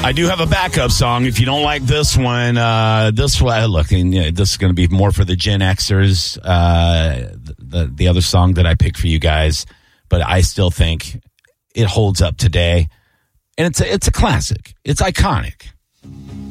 I do have a backup song. If you don't like this one, this is going to be more for the Gen Xers. The other song that I picked for you guys, but I still think it holds up today, and it's a classic. It's iconic.